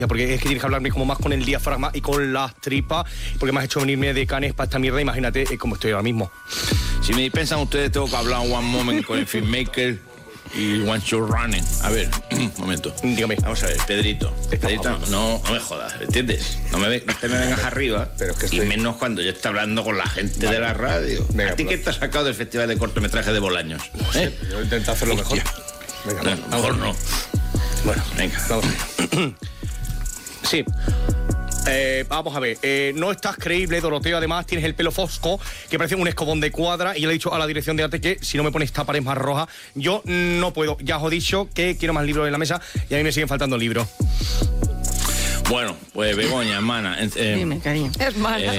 porque es que tienes que hablarme como más con el diafragma y con las tripas, porque me has hecho venirme de Cannes para esta mierda, imagínate cómo estoy ahora mismo. Si me dispensan ustedes, tengo que hablar one moment con el filmmaker y one show running. A ver, un momento. Dígame. Vamos a ver, Pedrito, no me jodas, ¿entiendes? No te me vengas arriba, pero es que y menos cuando yo esté hablando con la gente de la radio. Venga, ¿A ti qué te has sacado del Festival de Cortometraje de Bolaños? No sé, yo intento hacerlo mejor. Venga, mejor no. Bueno, venga, vamos. Sí. Vamos a ver, no estás creíble, Doroteo, además tienes el pelo fosco, que parece un escobón de cuadra, y yo le he dicho a la dirección de arte que si no me pones esta pared más roja, yo no puedo. Ya os he dicho que quiero más libros en la mesa y a mí me siguen faltando libros. Bueno, pues Begoña, hermana. Dime, cariño. Hermana.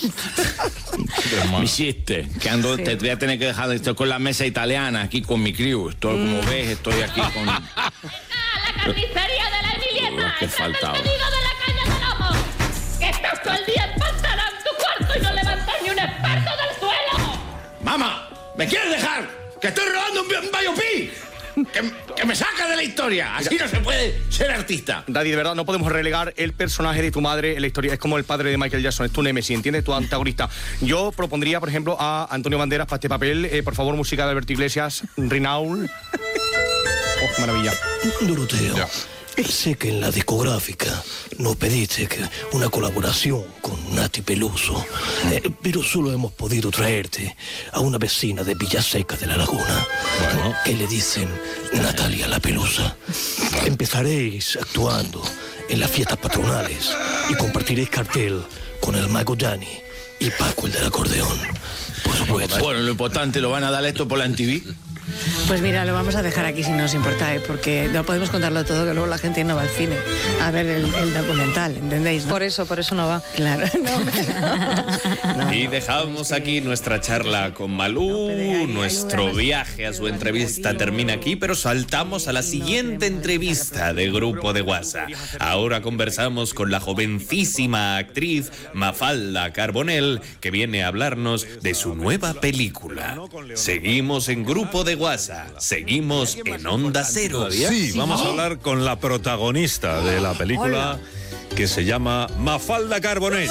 Me hiciste, que ando, sí. Te voy a tener que dejar, estoy con la mesa italiana, aquí con mi crew. Estoy, como ves, estoy aquí con... La carnicería de la Emilieta, que faltaba. El pedido de la calle del Lomo. Que estás todo el día empantanado en tu cuarto y no levantas ni un experto del suelo. ¡Mamá! ¿Me quieres dejar? ¡Que estoy robando un biopic! ¡Que me saca de la historia! Así no se puede ser artista. Daddy, de verdad, no podemos relegar el personaje de tu madre en la historia. Es como el padre de Michael Jackson, es tu némesis, ¿entiendes? Tu antagonista. Yo propondría, por ejemplo, a Antonio Banderas para este papel. Por favor, música de Alberto Iglesias, Rinaul. Oh, qué maravilla. Doroteo, sé que en la discográfica nos pediste una colaboración con Nati Peluso, pero solo hemos podido traerte a una vecina de Villaseca de la Laguna, que le dicen Natalia la Pelusa. Empezaréis actuando en las fiestas patronales y compartiréis cartel con el mago Dani y Paco el del acordeón. Por supuesto. Bueno, lo importante, ¿lo van a dar esto por la MTV? Pues mira, lo vamos a dejar aquí si no os importa, porque no podemos contarlo todo, que luego la gente no va al cine a ver el documental, ¿entendéis? ¿No? Por eso no va. Claro. No. Y dejamos aquí nuestra charla con Malú, nuestro viaje a su entrevista termina aquí, pero saltamos a la siguiente entrevista de Grupo de WhatsApp. Ahora conversamos con la jovencísima actriz Mafalda Carbonell, que viene a hablarnos de su nueva película. Seguimos en Grupo de WhatsApp, seguimos en Onda Cero. Sí, vamos a hablar con la protagonista de la película, que se llama Mafalda Carbonell.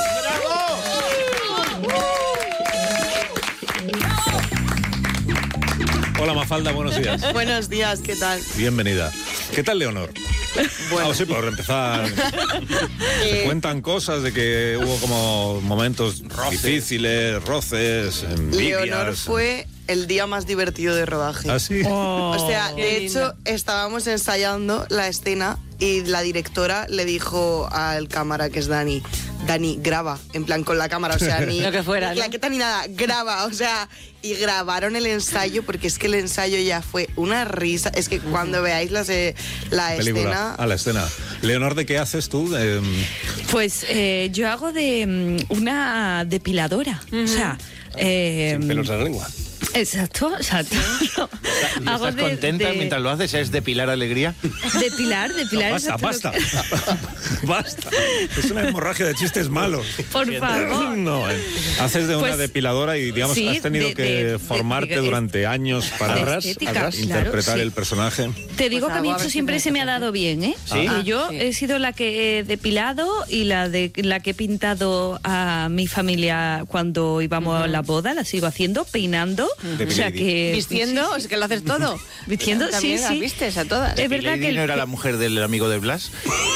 Hola Mafalda, buenos días. Buenos días, ¿qué tal? Bienvenida. ¿Qué tal Leonor? Bueno. Sí, por empezar, se cuentan cosas de que hubo como momentos difíciles, roces, envidias. Leonor fue el día más divertido de rodaje. ¿Ah, sí? O sea, de hecho, estábamos ensayando la escena y la directora le dijo al cámara, que es Dani, graba, en plan con la cámara, o sea, ni lo que fuera, ni claqueta ni nada, graba, o sea, y grabaron el ensayo, porque es que el ensayo ya fue una risa. Es que cuando veáis la escena... La escena. Leonor, ¿de qué haces tú? Pues yo hago de una depiladora, o sea... Sin pelos en la lengua. Exacto. ¿Estás contenta mientras lo haces? ¿Es depilar alegría? Depilar. No, basta. Basta. Es una hemorragia de chistes malos. Por favor. No, haces de una depiladora y, digamos, sí, has tenido que formarte durante años para interpretar el personaje. Te digo que a mí eso siempre se me ha dado bien, ¿eh? ¿Sí? Yo he sido la que he depilado y la que he pintado a mi familia cuando íbamos a la boda, la sigo haciendo, peinando. O sea que... Vistiendo, es que lo haces todo. Vistiendo, también sí. Las vistes a todas. Es verdad que... ¿No era la mujer del amigo de Blas?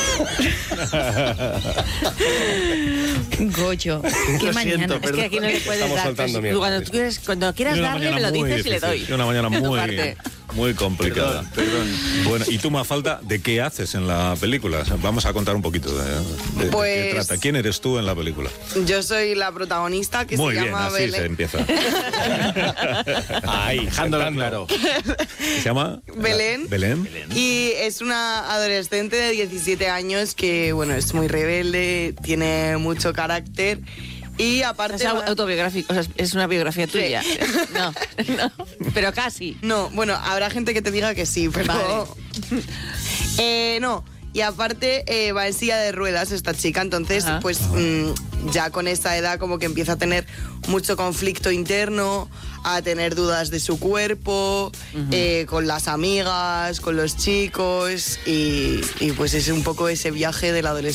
Goyo, qué mañana. Es que aquí no le puedes dar. Cuando quieras darle, me lo dices y le doy. Una mañana muy complicada. Perdón. Bueno, y tú, Mafalda, ¿de qué haces en la película? O sea, vamos a contar un poquito de qué trata. ¿Quién eres tú en la película? Yo soy la protagonista, que muy se bien, llama así Belén. se empieza. Ahí, dejándolo claro. ¿Se llama? Belén. Y es una adolescente de 17 años que, bueno, es muy rebelde, tiene mucho carácter. Y aparte... Es autobiográfico, o sea, es una biografía tuya. Sí. No, pero casi. No, bueno, habrá gente que te diga que sí, pero... Vale. No. Y aparte va en silla de ruedas esta chica, entonces pues ya con esa edad como que empieza a tener mucho conflicto interno, a tener dudas de su cuerpo, con las amigas, con los chicos y pues es un poco ese viaje de la adolescencia.